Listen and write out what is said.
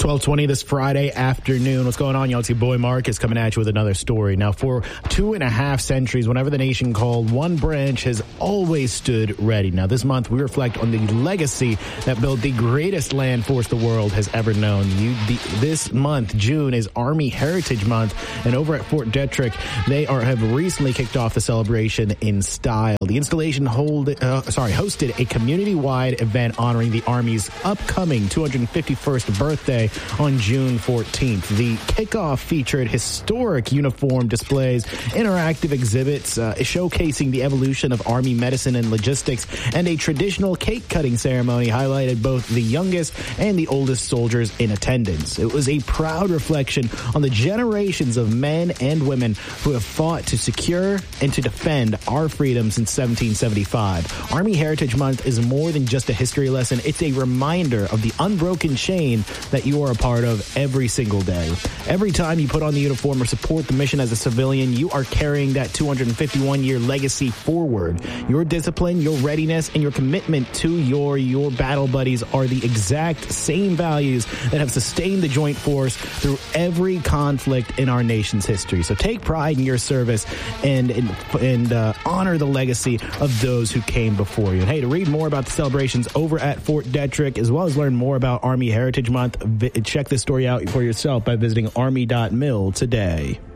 12:20 this Friday afternoon. What's going on, y'all? It's your boy Mark is coming at you with another story. Now, for 2.5 centuries, whenever the nation called, one branch has always stood ready. Now, this month, we reflect on the legacy that built the greatest land force the world has ever known. This month, June, is Army Heritage Month, and over at Fort Detrick, they have recently kicked off the celebration in style. The installation hosted a community-wide event honoring the Army's upcoming 251st birthday on June 14th. The kickoff featured historic uniform displays, interactive exhibits showcasing the evolution of Army medicine and logistics, and a traditional cake-cutting ceremony highlighted both the youngest and the oldest soldiers in attendance. It was a proud reflection on the generations of men and women who have fought to secure and to defend our freedom since 1775. Army Heritage Month is more than just a history lesson. It's a reminder of the unbroken chain that you are a part of every single day. Every time you put on the uniform or support the mission as a civilian, you are carrying that 251-year legacy forward. Your discipline, your readiness, and your commitment to your battle buddies are the exact same values that have sustained the Joint Force through every conflict in our nation's history. So take pride in your service and honor the legacy of those who came before you. And hey, to read more about the celebrations over at Fort Detrick, as well as learn more about Army Heritage Month, check this story out for yourself by visiting army.mil today.